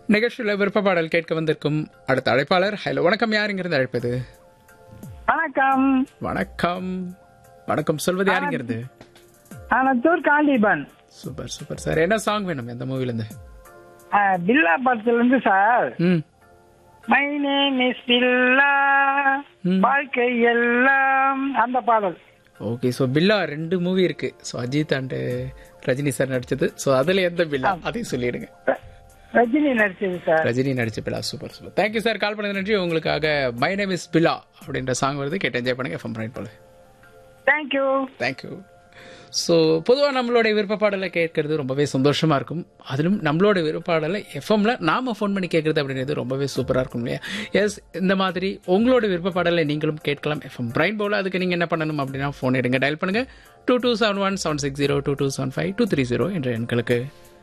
நிகழ்ச்சியில் விருப்ப பாடல் கேட்க வந்திருக்கும் அடுத்த அழைப்பாளர். ஹலோ, வணக்கம். யாருங்கிறது அழைப்பது? வணக்கம். வணக்கம். வணக்கம் சொல்வது யாருங்கிறது? ஆனத்தூர் காந்திபன். Super super sir. என்ன சாங் வேணும் எந்த மூவில இருந்து? பில்லா படத்துல இருந்து சார். ம் மை நேம் இஸ் பில்லா, வாழ்க்கை எல்லாம், அந்த பாடல். ஓகே. ஸோ பில்லா 2 மூவி இருக்கு. So Ajith and Rajini sir நடிச்சது. ஸோ அதுல எந்த பில்லா அதையும் சொல்லிடுங்க. ரஜினி நடிச்சது சார். ரஜினி நடிச்ச பில்லா. Super super. Thank you sir. கால் பண்ணது நன்றி. உங்களுக்காக மை நேம் இஸ் பில்லா அப்படின்ற சாங் வருது. கேட்டு என்ஜாய் பண்ணுங்க. எஃப்எம் ரைட் போல. தேங்க்யூ. தேங்க்யூ. ஸோ பொதுவாக நம்மளோட விருப்ப பாடலை கேட்கறது ரொம்பவே சந்தோஷமா இருக்கும். அதிலும் நம்மளோட விருப்ப பாடலை எஃப்எம்ல நாம ஃபோன் பண்ணி கேட்கறது அப்படின்றது ரொம்பவே சூப்பராக இருக்கும் இல்லையா? எஸ், இந்த மாதிரி உங்களோட விருப்ப பாடலை நீங்களும் கேட்கலாம் எஃப்எம் பிரைன் போல. அதுக்கு நீங்கள் என்ன பண்ணணும் அப்படின்னா ஃபோன் எடுங்க, டயல் பண்ணுங்க 2271 760 2275 230 என்ற எண்களுக்கு.